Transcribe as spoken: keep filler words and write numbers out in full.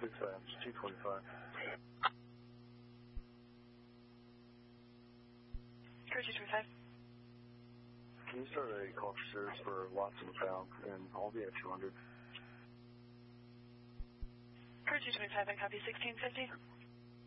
Dispatch, two twenty-five. Crew two twenty-five. Can you start a call for service for Watson Found and Albee at two hundred? Crew two twenty-five, I copy sixteen fifty.